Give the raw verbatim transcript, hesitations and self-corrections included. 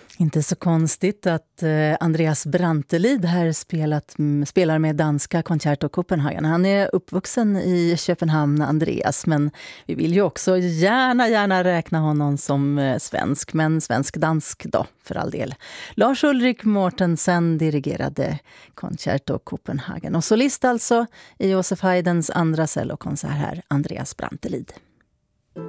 Inte så konstigt att eh, Andreas Brantelid här spelat, m, spelar med danska Concerto Copenhagen. Han är uppvuxen i Köpenhamn, Andreas, men vi vill ju också gärna, gärna räkna honom som eh, svensk, men svensk-dansk då, för all del. Lars Ulrik Mortensen dirigerade Concerto Copenhagen. Och solist alltså i Josef Haydns andra cellokonsert här, Andreas Brantelid.